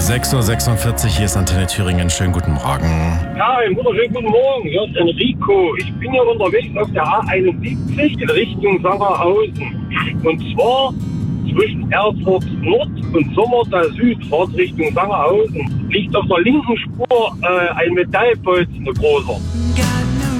6:46 Uhr, hier ist Antenne Thüringen. Schönen guten Morgen. Ja, einen wunderschönen guten Morgen. Hier ist Enrico. Ich bin hier unterwegs auf der A71 in Richtung Sangerhausen. Und zwar zwischen Erfurt Nord und Sommertal Süd, fahrt Richtung Sangerhausen. Liegt auf der linken Spur ein Metallbolzen, ein großer.